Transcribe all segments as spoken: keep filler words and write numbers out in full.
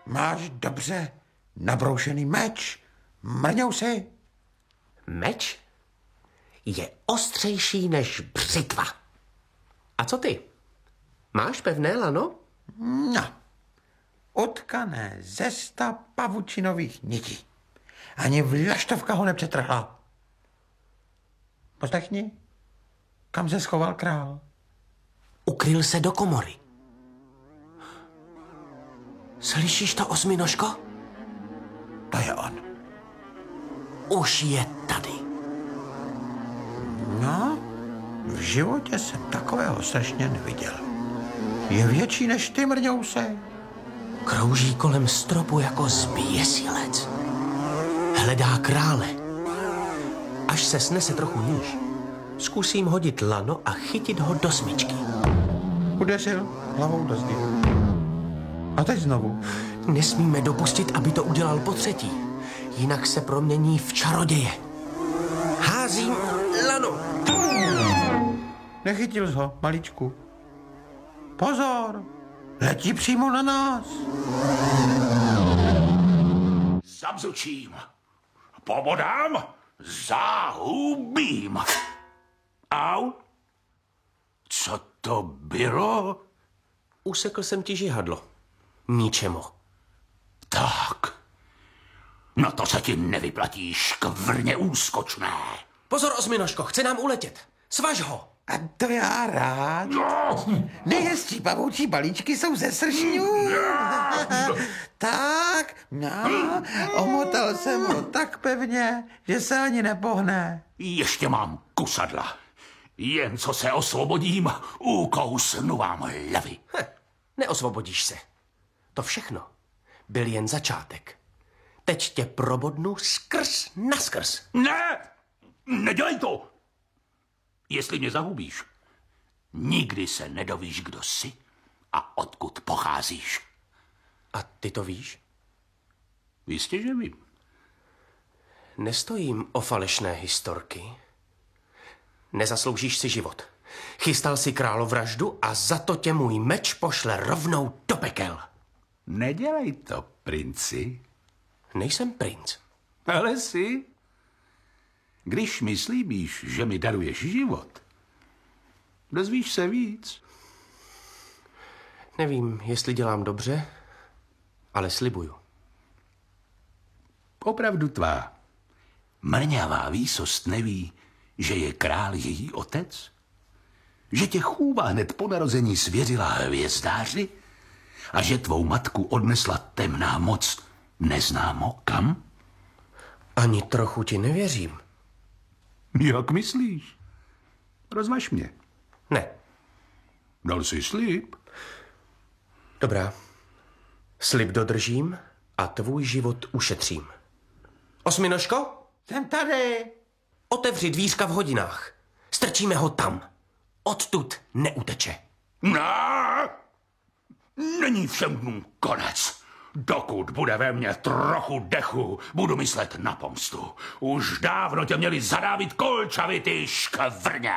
Máš dobře nabroušený meč, Mrňousi. Meč je ostřejší než břitva. A co ty? Máš pevné lano? No, utkané ze sta pavučinových nití. Ani vlaštovka ho nepřetrhla. Poslechni, kam se schoval král? Ukryl se do komory. Slyšíš to, osminožko? To je on. Už je tady. No, v životě jsem takového strašně neviděl. Je větší než ty, Mrňouse. Krouží kolem stropu jako zběsilec. Hledá krále. Až se snese trochu níž, zkusím hodit lano a chytit ho do smyčky. Udeřil hlavou do zdi. A teď znovu. Nesmíme dopustit, aby to udělal po třetí. Jinak se promění v čaroděje. Házím lano. Nechytil jsi ho, maličku. Pozor, letí přímo na nás. Zabzučím, pobodám, zahubím. Au, co to bylo? Usekl jsem ti žihadlo. Ničemu. Tak, no to se ti nevyplatí, škvrně úskočné. Pozor, osminožko, chce nám uletět. Svaž ho. A to já rád. Nejhezčí pavoučí balíčky jsou ze sršňů. Tak, no, omotal jsem ho tak pevně, že se ani nepohne. Ještě mám kusadla. Jen co se osvobodím, ukousnu vám hlavy. Heh, neosvobodíš se. To všechno byl jen začátek. Teď tě probodnu skrz naskrz. Ne, nedělej to. Jestli mě zahubíš, nikdy se nedovíš, kdo jsi a odkud pocházíš. A ty to víš? Jistě, že vím. Nestojím o falešné historky. Nezasloužíš si život. Chystal si královraždu a za to tě můj meč pošle rovnou do pekel. Nedělej to, princi. Nejsem princ. Ale jsi. Když mi slíbíš, že mi daruješ život, dozvíš se víc. Nevím, jestli dělám dobře, ale slibuju. Opravdu tvá mrňavá výsost neví, že je král její otec? Že tě chůva hned po narození svěřila hvězdáři? A že tvou matku odnesla temná moc neznámo kam? Ani trochu ti nevěřím. Jak myslíš? Rozvaž mě. Ne. Dal jsi slib? Dobrá. Slib dodržím a tvůj život ušetřím. Osminožko? Jsem tady. Otevři dvířka v hodinách. Strčíme ho tam. Odtud neuteče. Ne! Není všem dnům konec. Dokud bude ve mně trochu dechu, budu myslet na pomstu. Už dávno tě měli zadávit kolčavy, ty škvrně.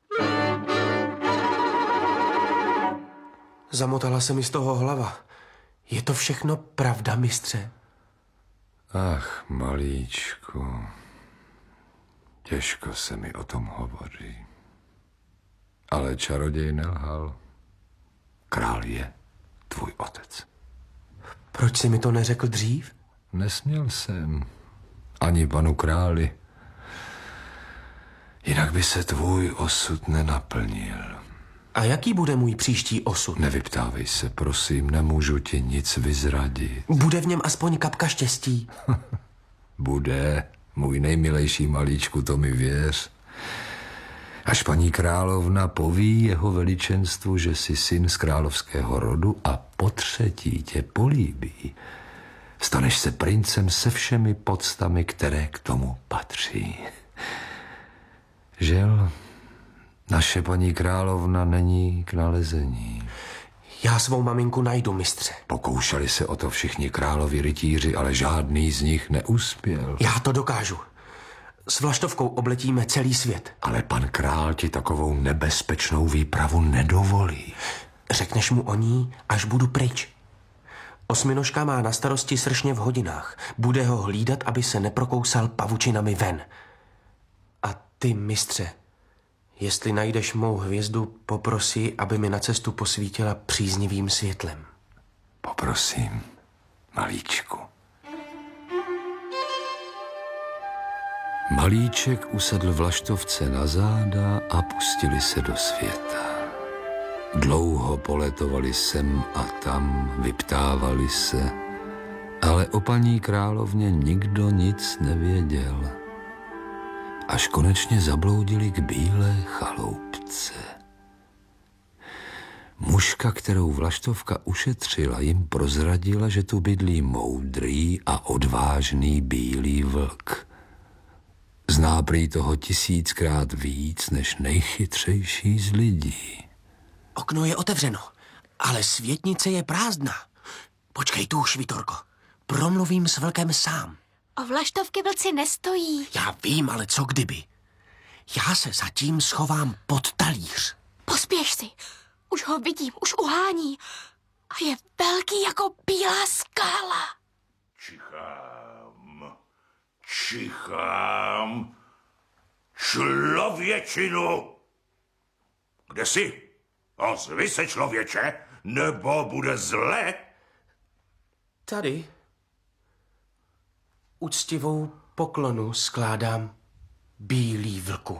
Zamotala se mi z toho hlava. Je to všechno pravda, mistře? Ach, malíčku, těžko se mi o tom hovoří. Ale čaroděj nelhal. Král je tvůj otec. Proč jsi mi to neřekl dřív? Nesměl jsem. Ani panu králi. Jinak by se tvůj osud nenaplnil. A jaký bude můj příští osud? Nevyptávej se, prosím, nemůžu ti nic vyzradit. Bude v něm aspoň kapka štěstí? Bude, můj nejmilejší malíčku, to mi věř. Až paní královna poví jeho veličenstvu, že jsi syn z královského rodu a po třetí tě políbí, staneš se princem se všemi poctami, které k tomu patří. Žel, naše paní královna není k nalezení. Já svou maminku najdu, mistře. Pokoušeli se o to všichni královi rytíři, ale žádný z nich neuspěl. Já to dokážu. S vlaštovkou obletíme celý svět. Ale pan král ti takovou nebezpečnou výpravu nedovolí. Řekneš mu o ní, až budu pryč. Osminožka má na starosti sršně v hodinách. Bude ho hlídat, aby se neprokousal pavučinami ven. A ty, mistře, jestli najdeš mou hvězdu, poprosí, aby mi na cestu posvítila příznivým světlem. Poprosím, malíčku. Malíček usedl vlaštovce na záda a pustili se do světa. Dlouho poletovali sem a tam, vyptávali se, ale o paní královně nikdo nic nevěděl. Až konečně zabloudili k bílé chaloupce. Mužka, kterou vlaštovka ušetřila, jim prozradila, že tu bydlí moudrý a odvážný bílý vlk. Zná prý toho tisíckrát víc než nejchytřejší z lidí. Okno je otevřeno, ale světnice je prázdná. Počkej tu, Švitorko. Promluvím s vlkem sám. O vlaštovky vlci nestojí. Já vím, ale co kdyby? Já se zatím schovám pod talíř. Pospěš si. Už ho vidím, už uhání. A je velký jako bílá skála. Čichám, čichám, člověčinu. Kde jsi? Ozvi se, člověče, nebo bude zle? Tady úctivou poklonu skládám, bílý vlku.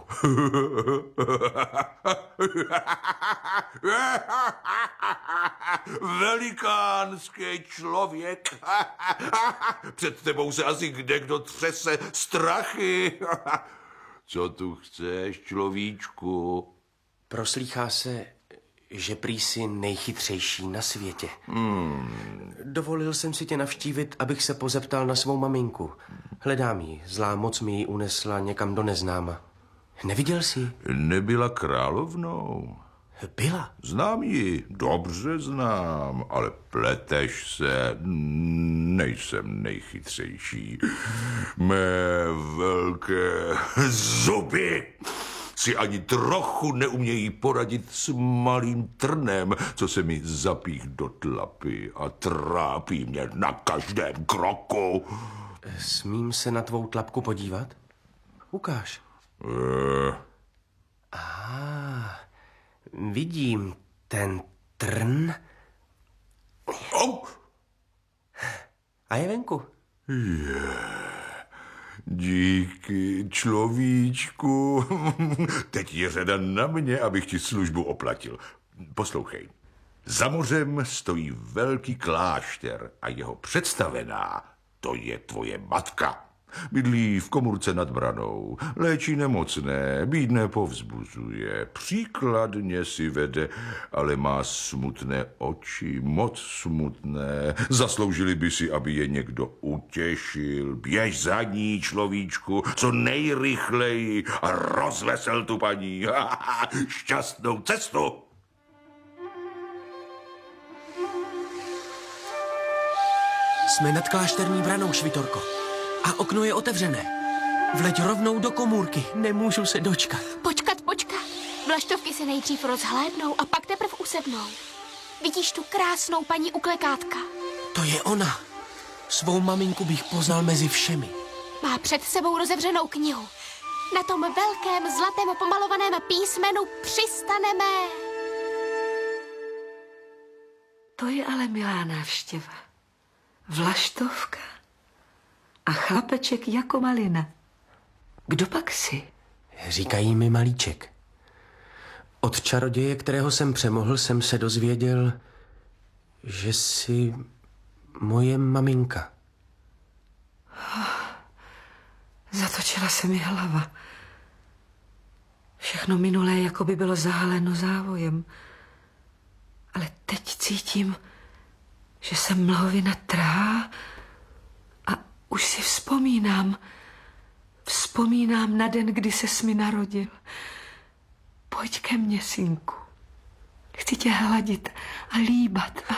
Velikánský člověk. Před tebou se asi kdekdo třese strachy. Co tu chceš, človíčku? Proslýchá se, že prý jsi nejchytřejší na světě. Hmm. Dovolil jsem si tě navštívit, abych se pozeptal na svou maminku. Hledám ji, zlá moc mi ji unesla někam do neznáma. Neviděl jsi? Nebyla královnou. Byla. Znám ji, dobře znám, ale pleteš se, nejsem nejchytřejší. Mé velké zuby si ani trochu neumějí poradit s malým trnem, co se mi zapích do tlapy a trápí mě na každém kroku. Smím se na tvou tlapku podívat? Ukáž. Uh. Ah, vidím ten trn. Oh. A je venku. Yeah. Díky, človíčku. Teď je řada na mě, abych ti službu oplatil. Poslouchej. Za mořem stojí velký klášter a jeho představená, to je tvoje matka. Bydlí v komůrce nad branou, léčí nemocné, bídné povzbuzuje, příkladně si vede, ale má smutné oči, moc smutné. Zasloužili by si, aby je někdo utěšil. Běž za ní, človíčku, co nejrychleji a rozvesel tu paní. Šťastnou cestu! Jsme nad klášterní branou, Švitorko. A okno je otevřené. Vleď rovnou do komůrky. Nemůžu se dočkat. Počkat, počkat. Vlaštovky se nejdřív rozhlédnou a pak teprv usednou. Vidíš tu krásnou paní uklekátka? To je ona. Svou maminku bych poznal mezi všemi. Má před sebou rozevřenou knihu. Na tom velkém zlatém pomalovaném písmenu přistaneme. To je ale milá návštěva. Vlaštovka a chlapeček jako malina. Kdo pak jsi? Říkají mi Malíček. Od čaroděje, kterého jsem přemohl, jsem se dozvěděl, že jsi moje maminka. Zatočila se mi hlava. Všechno minulé jako by bylo zahaleno závojem. Ale teď cítím, že se mlhovina trhá a už si vzpomínám. Vzpomínám na den, kdy ses mi narodil. Pojď ke mně, synku. Chci tě hladit a líbat a...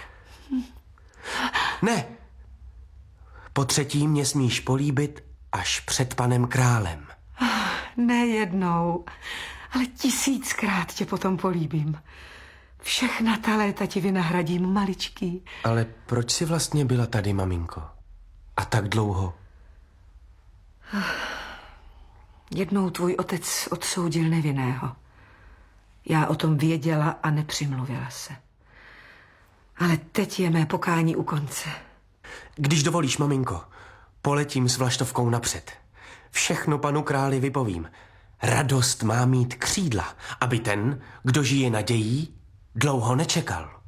Ne. Po třetí mě smíš políbit až před panem králem. Ne jednou, ale tisíckrát tě potom políbím. Všechna ta léta ti vynahradím, maličký. Ale proč jsi vlastně byla tady, maminko? A tak dlouho? Jednou tvůj otec odsoudil nevinného. Já o tom věděla a nepřimluvila se. Ale teď je mé pokání u konce. Když dovolíš, maminko, poletím s vlaštovkou napřed. Všechno panu králi vypovím. Radost má mít křídla, aby ten, kdo žije nadějí, dlouho nečekal.